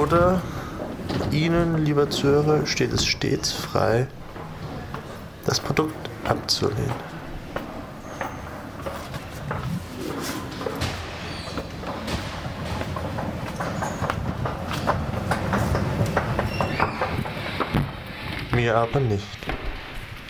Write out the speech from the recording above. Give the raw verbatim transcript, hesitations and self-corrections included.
Oder Ihnen, lieber Zuhörer, steht es stets frei, das Produkt abzulehnen. Mir aber nicht.